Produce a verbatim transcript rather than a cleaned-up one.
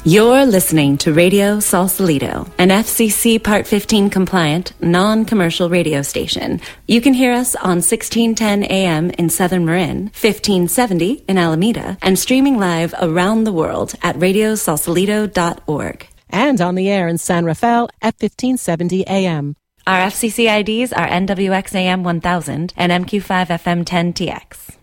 You're listening to Radio Sausalito, an F C C Part fifteen compliant, non-commercial radio station. You can hear us on sixteen ten A M in Southern Marin, fifteen seventy in Alameda, and streaming live around the world at radio sausalito dot org. And on the air in San Rafael at fifteen seventy A M. Our F C C I Ds are N W X A M one thousand and M Q five F M ten T X.